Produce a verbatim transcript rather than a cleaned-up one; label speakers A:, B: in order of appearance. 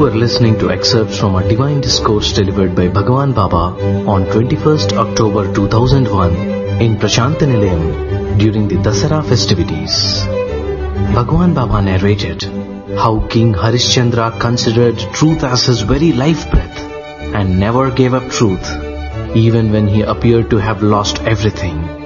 A: were listening to excerpts from a divine discourse delivered by Bhagavan Baba on twenty-first October two thousand one in Prashantanilayam during the Dasara festivities. Bhagavan Baba narrated how King Harishchandra considered truth as his very life breath and never gave up truth, even when he appeared to have lost everything.